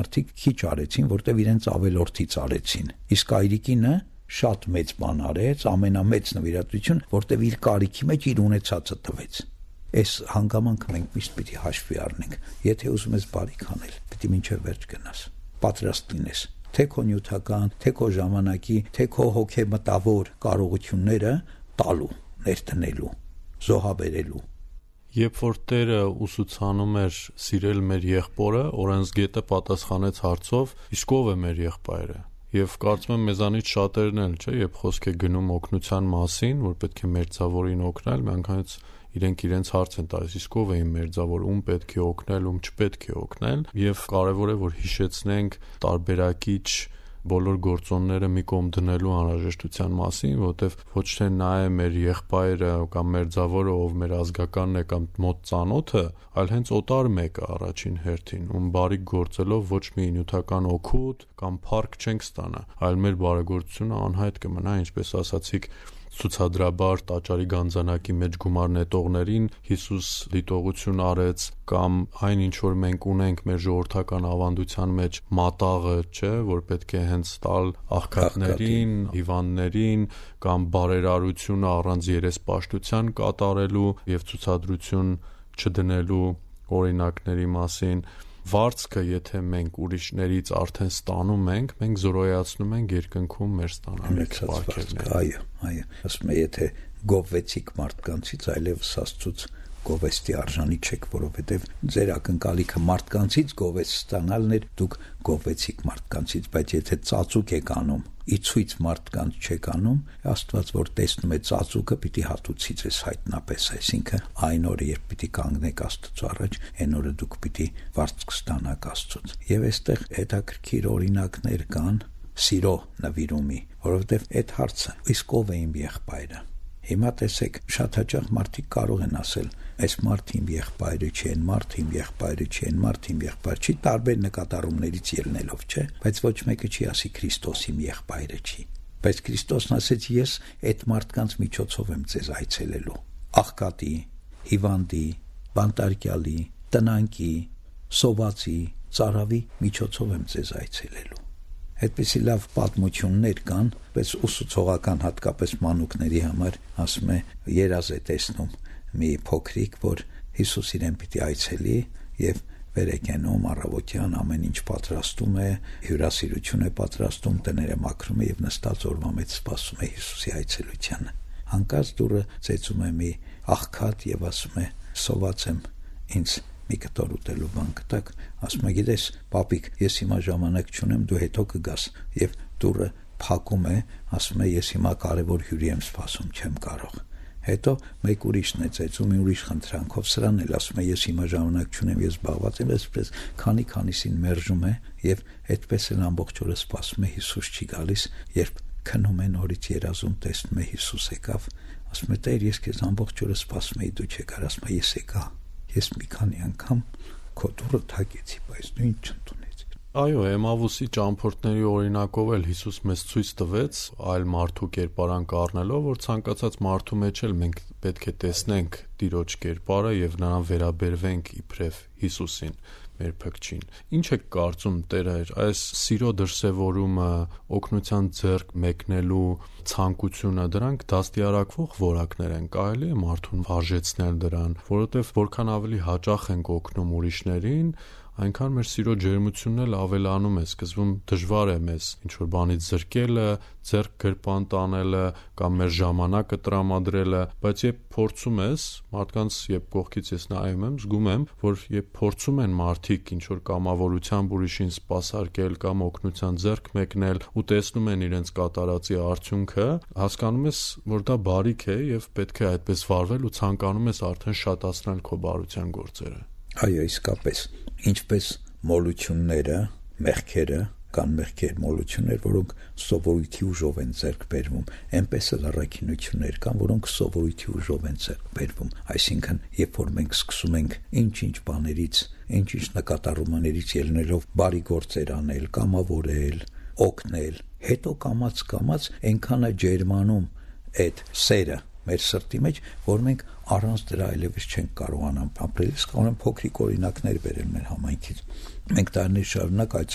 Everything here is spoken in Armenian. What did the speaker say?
մարդիկ քիչ արեցին, որտեվ իրենց ավելորդից արեցին։ Իսկ այրիկինը շատ մեծ բան արեց, ամենամեծ նվիրատվություն, որտեվ իր կարիքի մեջ իր ունեցածը տվեց։ Այս հանգամանքը մենք միշտ պիտի հաշվի առնենք։ Եթե ուզում ես բարիք անել, պիտի մինչև վերջ գնաս, պատրաստ լինես, թե քո նյութական, թե քո ժամանակի, թե քո հոգեմտավոր կարողությունները տալու, ներդնելու, զոհաբերելու։ Երբ որ Տերը ուսուցանում էր սիրել մեր եղբորը, օրենսգետը պատասխանեց հարցով. իսկ ով է մեր եղբայրը։ Եվ կարծում եմ մեզանից շատերն էլ, չէ, երբ խոսք է գնում օգնության մասին, որ պետք է մերձավորին օգնել, միանգամից իրենց հարց են տալիս, իսկ ով է իմ մերձավոր, ում պետք է օգնել, ում չպետք է օգնել, եւ կարեւոր է որ հիշեցնենք տարբերակիչ բոլոր գործոնները մի կողմ դնելու անհրաժեշտության մասին, որովհետև ոչ թե նա է մեր եղբայրը կամ մերձավորը, ով մեր ազգականն է կամ մոտ ծանոթը, այլ հենց օտար մեկը առաջին հերթին, ում բարիք գործելով ոչ մի նյութական օգուտ կամ փառք չենք ստանա, այլ մեր բարեգործությունը անհայտ կմնա, ինչպես ասացիք, ցուցադրաբար տաճարի գանձանակի մեջ գումար նետողներին Հիսուս դիտողություն արեց, կամ այն ինչ որ մենք ունենք մեր ժողովրդական ավանդության մեջ մատաղը, չէ, որ պետք է հենց տալ աղքատներին, հիվանդներին, կամ բարերարությունը առանց երեսպաշտության կատարելու եւ ցուցադրություն չդնելու օրինակների մասին։ Վարձքը, եթե մենք ուրիշներից արդեն ստանում ենք, մենք զորոյացնում ենք երկնքում մեր ստանալիք պարգևները։ Այո, ասում եմ, եթե գովվեցիք մարդկանցից, այլևս Աստծուց գովեստի արժանի չեք, որովհետև ձեր ակնկալիքը մարդկանցից գովեստ ստանալն էր, դուք գովվեցիք մարդկանցից, բայց եթե ծածուկ եք անում, իցույց մարդկանց չեք անում, Աստված որ տեսնում է ծածուկը, պիտի հատուցի ձեզ հայտնապես, այսինքն այն օրը, երբ պիտի կանգնեք Աստծո առաջ, այն օրը դուք պիտի վարձ կստանաք Աստծուց։ Եվ այստեղ հետաքրքիր օրինակներ կան սիրո նվիրումի, որովհետև այդ հարցը, իսկ ով է իմ եղբայրը։ Հիմա տեսեք, շատ հաճախ մարդիկ կարող են ասել, այս մարդը իմ եղբայրը չի, այն մարդը իմ եղբայրը չի, այն մարդը իմ եղբայրը չի, տարբեր նկատառումներից ելնելով, չէ, բայց ոչ մեկը չի ասի Քրիստոս իմ եղբայրը չի։ Բայց Քրիստոսն ասեց, ես այդ մարդկանց միջոցով եմ ձեզ այցելելու, աղքատի, հիվանդի, բանտարկյալի, տնանկի, սովածի, ծարավի միջոցով եմ ձեզ այցելելու։ Այդպիսի լավ պատմություններ կան, բայց ուսուցողական հատկապես մանուկների համար, ասում է, երազ է տեսնում մի փոքրիկ, որ Հիսուս իրեն պիտի այցելի եւ վեր է կենում առավոտյան, ամեն ինչ պատրաստում է, հյուրասիրություն է պատրաստում, տները մաքրում է եւ նստած օրվա մեջ սպասում է Հիսուսի այցելությանը։ Հանկարծ դուրը ծեծում է մի աղքատ եւ ասում է, սոված եմ, ինձ մի կտոր ուտելու բան կտակ, ասում է, գիտես, պապիկ, ես հիմա ժամանակ չունեմ, դու հետո կգաս, եւ դուրը փակում է, ասում է, ես հիմա կարևոր հյուրի եմ սպասում, չեմ կարող։ Հետո մեկ ուրիշն է ծեծում, ուրիշ խնդրանքով, սրան էլ ասում է, ես հիմա ժամանակ չունեմ, ես զբաղված եմ, այսպես քանիսին մերժում է եւ այդպես էլ ամբողջ օրը սպասում է, Հիսուս չի գալիս, երբ քնում է նորից երազում, տեսնում է Հիսուս եկավ, ասում է, Տեր, ես քեզ ամբողջ օրը սպասում եի, դու չեկար, ասում է, ես եկա։ Ես մի քանի անգամ քո դուռը թակեցի, բայց դու ինձ չընդունեցիր։ Այո, Էմավուսի ճամփորդների օրինակով էլ Հիսուս մեզ ցույց տվեց այլ մարդու կերպարանք առնելով, որ ցանկացած մարդու մեջ էլ մենք պետք է տեսնենք Տիրոջ կերպարը եւ նրան վերաբերվենք իբրև Հիսուսին, մեր փրկչին։ Ինչ եք կարծում, Տեր, այս սիրո դրսևորումը, օգնության ձեռք մեկնելու ցանկությունը, դրանք դաստիարակվող որակներ են, կարելի է մարդուն վարժեցնել դրան, որովհետեւ որքան ավելի հաճախ ենք օգնում ուրիշներին, այնքան մեր սիրո ջերմությունն էլ ավելանում է, սկզբում դժվար է մեզ ինչ-որ բանից զրկելը, ձեռք գրպան տանելը կամ մեր ժամանակը տրամադրելը, բայց երբ փորձում ես, մարդկանց երբ կողքից ես նայում եմ, զգում եմ, որ երբ փորձում են մարդիկ ինչ-որ կամավորությամբ ուրիշին սպասարկել կամ օգնության ձեռք մեկնել ու տեսնում են իրենց կատարածի արդյունքը, հասկանում ես, որ դա բարիք է եւ պետք է այդպես վարվել ու ցանկանում ես արդեն շատացնել քո բարության գործերը։ Այո, իսկապես, ինչպես մոլությունները, մեղքերը, կան մեղքեր, մոլություններ, որոնք սովորույթի ուժով են ձեռք բերվում, այնպես էլ առաքինություններ կան, որոնք սովորույթի ուժով են ձեռք բերվում, այսինքն, երբ որ մենք սկսում ենք ինչ-ինչ բաներից, ինչ-ինչ նկատառումներից ելնելով բարի գործեր անել, կամավորել, օգնել, հետո կամաց այնքան է ջերմանում այդ սերը մեր սրտի մեջ, որ մենք առանց դրա այլևս չենք կարողանա ապրել։ Իսկ կարող եմ փոքրիկ օրինակներ բերել մեր համայնքից։ Մենք տարիներ շարունակ